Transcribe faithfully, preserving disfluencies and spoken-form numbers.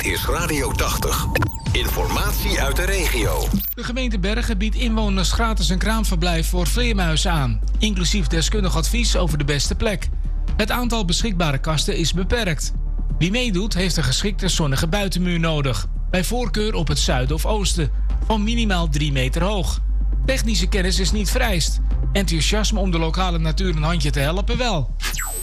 is Radio tachtig. Informatie uit de regio. De gemeente Bergen biedt inwoners gratis een kraamverblijf voor vleermuizen aan, inclusief deskundig advies over de beste plek. Het aantal beschikbare kasten is beperkt. Wie meedoet heeft een geschikte zonnige buitenmuur nodig, bij voorkeur op het zuiden of oosten, van minimaal drie meter hoog. Technische kennis is niet vereist. Enthousiasme om de lokale natuur een handje te helpen wel.